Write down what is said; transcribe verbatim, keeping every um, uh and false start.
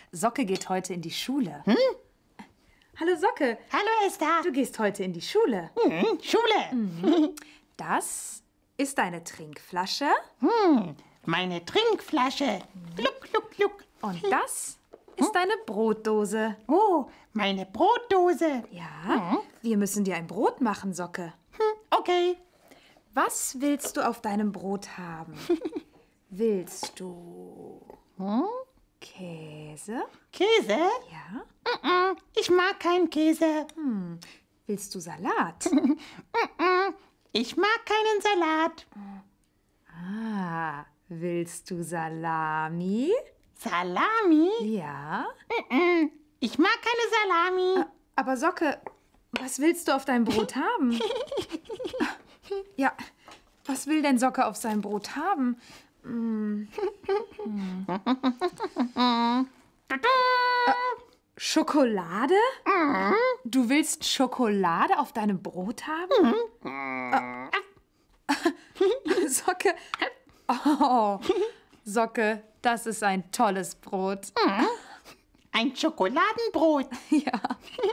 Socke geht heute in die Schule. Hm? Hallo Socke. Hallo Esther. Du gehst heute in die Schule. Hm, Schule. Mhm. Das ist deine Trinkflasche. Hm, meine Trinkflasche. Gluck, gluck, gluck. Und das ist deine Brotdose. Oh, meine Brotdose. Ja, hm? Wir müssen dir ein Brot machen, Socke. Hm, okay. Was willst du auf deinem Brot haben? Willst du hm? Käse? Käse? Ja. Mm-mm, ich mag keinen Käse. Hm. Willst du Salat? Mm-mm, ich mag keinen Salat. Ah, willst du Salami? Salami? Ja. Mm-mm, ich mag keine Salami. Aber Socke, was willst du auf deinem Brot haben? Ja, was will denn Socke auf seinem Brot haben? Hm. Hm. äh, Schokolade? Mm. Du willst Schokolade auf deinem Brot haben? Mm. Äh, Socke. Oh, Socke, das ist ein tolles Brot. Mm. Ein Schokoladenbrot. Ja.